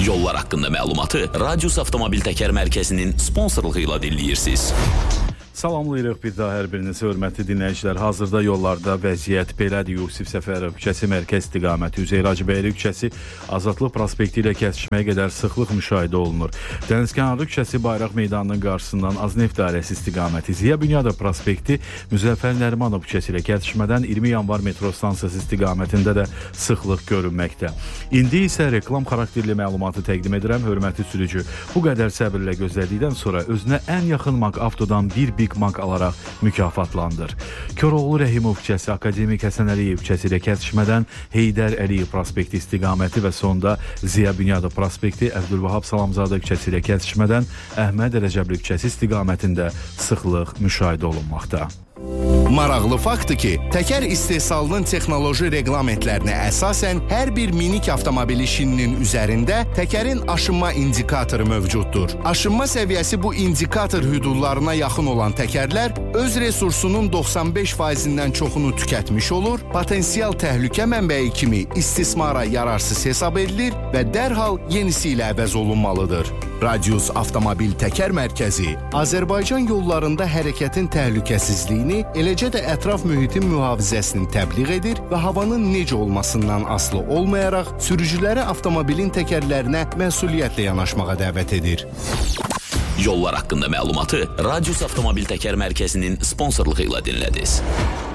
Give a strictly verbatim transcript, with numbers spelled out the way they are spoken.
Yollar haqqında məlumatı Radius Avtomobil Təkər Mərkəzinin sponsorluğu ilə dinləyirsiniz. Salamlayırıq bir daha hər birinizi, hörmətli dinləyicilər. Hazırda yollarda vəziyyət belədir. Yusif Səfərov küçəsi mərkəz istiqaməti, Üzeyir Hacıbəyli küçəsi Azadlıq prospekti ilə kəsişməyə qədər sıxlıq müşahidə olunur. Dənizkənarı küçəsi Bayraq meydanının qarşısından Azneft dairəsi istiqaməti, Ziya Bünyadov prospekti Müzəffər Nərimanov küçəsi ilə kəsişmədən iyirmi yanvar metro stansiyası istiqamətində də sıxlıq görünməkdə. İndi isə reklam xarakterli məlumatı təqdim edirəm. Hörmətli sürücü, bu qədər səbirlə gözlədikdən sonra özünə ən yaxın Mak Avtodan bir Big Mac alaraq mükafatlandır. Köroğlu Rəhimov küçəsi, Akademik Həsən Əliyev küçəsi ilə kəsişmədən Heydər Əliyev prospekti istiqaməti və sonda Ziya Bünyadov prospekti, Əbdülvahab Salamzadə küçəsi ilə kəsişmədən Əhməd Rəcəbli küçəsi istiqamətində sıxlıq müşahidə olunmaqda. Maraqlı faktdır ki, təkər istehsalının texnoloji reqlamentlərinə əsasən hər bir minik avtomobili şininin üzərində təkərin aşınma indikatoru mövcuddur. Aşınma səviyyəsi bu indikator hüdudlarına yaxın olan təkərlər öz resursunun doxsan beş faizindən çoxunu tükətmiş olur, potensial təhlükə mənbəyi kimi istismara yararsız hesab edilir və dərhal yenisi ilə əvəz olunmalıdır. Radius Avtomobil Təkər Mərkəzi Azərbaycan yollarında hərəkətin təhlükəsizliyini, eləcə də ətraf mühitin mühafizəsini təbliğ edir və havanın necə olmasından asılı olmayaraq sürücüləri avtomobilin təkərlərinə məsuliyyətlə yanaşmağa dəvət edir. Yollar haqqında məlumatı Radius Avtomobil Təkər Mərkəzinin sponsorluğu ilə dinlədiniz.